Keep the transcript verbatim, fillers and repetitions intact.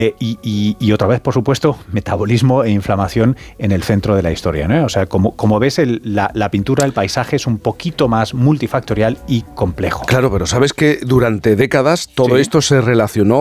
Eh, y, y, y otra vez, por supuesto, metabolismo e inflamación en el centro de la historia, ¿no? O sea, como, como ves, el, la, la pintura, el paisaje es un poquito más multifactorial y complejo. Claro, pero sabes que durante décadas todo Sí. esto se relacionó